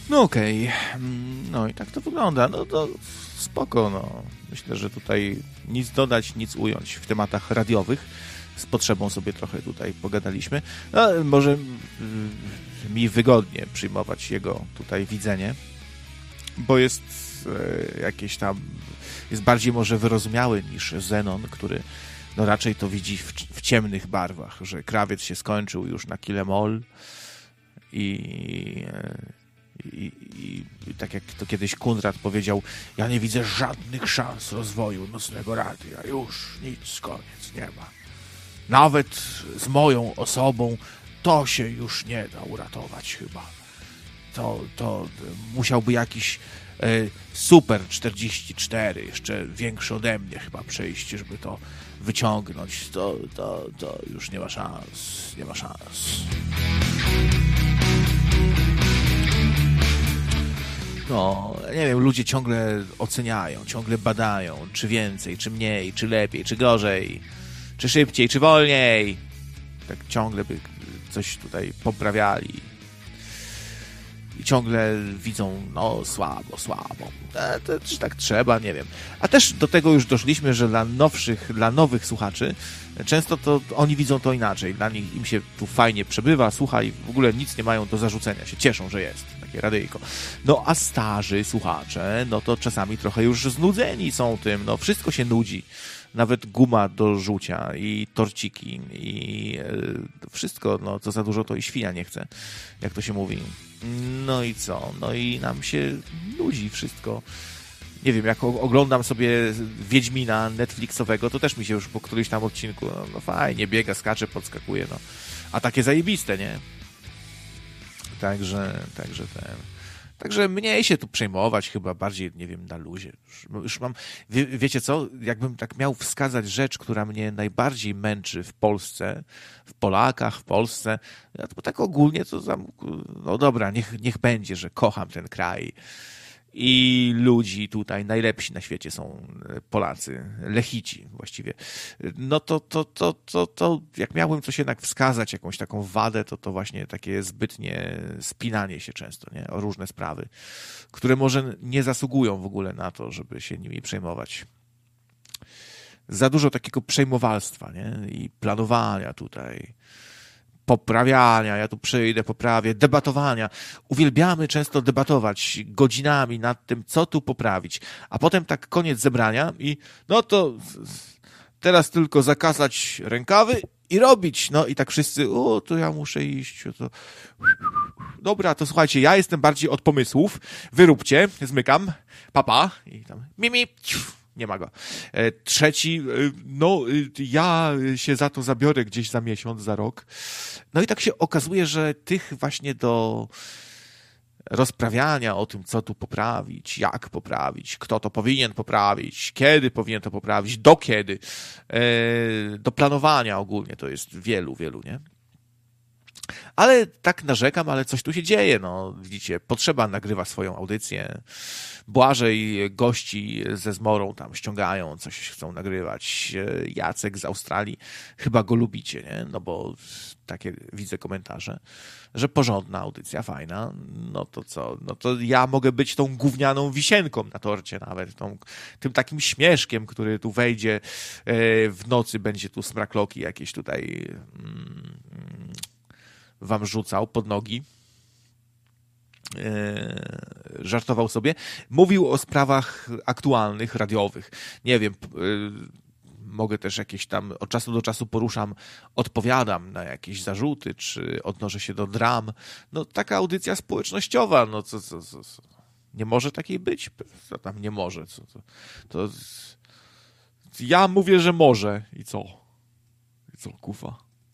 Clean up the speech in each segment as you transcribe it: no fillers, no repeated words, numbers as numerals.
No okej. No i tak to wygląda. No to spoko, no. Myślę, że tutaj nic dodać, nic ująć w tematach radiowych. Z potrzebą sobie trochę tutaj pogadaliśmy. No, może mi wygodnie przyjmować jego tutaj widzenie, bo jest jakieś tam, jest bardziej może wyrozumiały niż Zenon, który no raczej to widzi w ciemnych barwach, że krawiec się skończył już na Kilemol i tak jak to kiedyś Kunrad powiedział, ja nie widzę żadnych szans rozwoju Nocnego Radia, już nic, koniec, nie ma. Nawet z moją osobą to się już nie da uratować chyba. To musiałby jakiś Super 44, jeszcze większy ode mnie chyba przejść, żeby to wyciągnąć. To już nie ma szans, nie ma szans. No, nie wiem, ludzie ciągle oceniają, ciągle badają, czy więcej, czy mniej, czy lepiej, czy gorzej, czy szybciej, czy wolniej. Tak ciągle by coś tutaj poprawiali. I ciągle widzą, no słabo. Czy tak trzeba, nie wiem. A też do tego już doszliśmy, że dla nowych słuchaczy często to oni widzą to inaczej. Dla nich im się tu fajnie przebywa, słucha i w ogóle nic nie mają do zarzucenia. Się cieszą, że jest takie radyjko. No a starzy słuchacze, no to czasami trochę już znudzeni są tym. No wszystko się nudzi. Nawet guma do rzucia i torciki i wszystko, no co za dużo to i świnia nie chce, jak to się mówi. No i co? No i nam się nudzi wszystko. Nie wiem, jak oglądam sobie Wiedźmina Netflixowego, to też mi się już po którymś tam odcinku, no fajnie, biega, skacze, podskakuje, no. A takie zajebiste, nie? Także mniej się tu przejmować, chyba bardziej, nie wiem, na luzie. Już mam, wiecie co, jakbym tak miał wskazać rzecz, która mnie najbardziej męczy w Polsce, w Polakach, w Polsce, to tak ogólnie to no dobra, niech będzie, że kocham ten kraj i ludzi tutaj, najlepsi na świecie są Polacy, Lechici właściwie. No to jak miałbym coś jednak wskazać, jakąś taką wadę, to właśnie takie zbytnie spinanie się często, nie? O różne sprawy, które może nie zasługują w ogóle na to, żeby się nimi przejmować. Za dużo takiego przejmowalstwa, nie? I planowania tutaj, poprawiania, ja tu przyjdę, poprawię, debatowania. Uwielbiamy często debatować godzinami nad tym, co tu poprawić. A potem tak koniec zebrania i no to teraz tylko zakasać rękawy i robić. No i tak wszyscy, to ja muszę iść. To... Dobra, to słuchajcie, ja jestem bardziej od pomysłów. Wy róbcie, zmykam, papa. I tam mimi, nie ma go. Trzeci, ja się za to zabiorę gdzieś za miesiąc, za rok. No i tak się okazuje, że tych właśnie do rozprawiania o tym, co tu poprawić, jak poprawić, kto to powinien poprawić, kiedy powinien to poprawić, do kiedy, do planowania ogólnie to jest wielu, nie? Ale tak narzekam, ale coś tu się dzieje, no widzicie, Potrzeba nagrywa swoją audycję, Błażej gości ze Zmorą tam ściągają, coś chcą nagrywać, Jacek z Australii, chyba go lubicie, nie? No bo takie widzę komentarze, że porządna audycja, fajna, no to co, no to ja mogę być tą gównianą wisienką na torcie nawet, tym takim śmieszkiem, który tu wejdzie w nocy, będzie tu smrakloki jakieś tutaj wam rzucał pod nogi, żartował sobie, mówił o sprawach aktualnych, radiowych. Nie wiem, mogę też jakieś tam od czasu do czasu poruszam, odpowiadam na jakieś zarzuty, czy odnoszę się do dram. No taka audycja społecznościowa, no co. Nie może takiej być? Co tam nie może? To ja mówię, że może. I co? Kufa?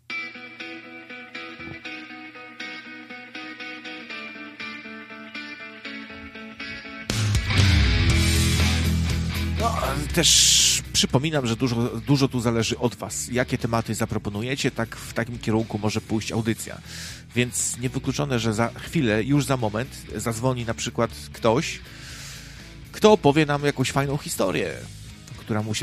No, też przypominam, że dużo tu zależy od was. Jakie tematy zaproponujecie, tak w takim kierunku może pójść audycja. Więc niewykluczone, że za chwilę, już za moment zadzwoni na przykład ktoś, kto opowie nam jakąś fajną historię, która mu się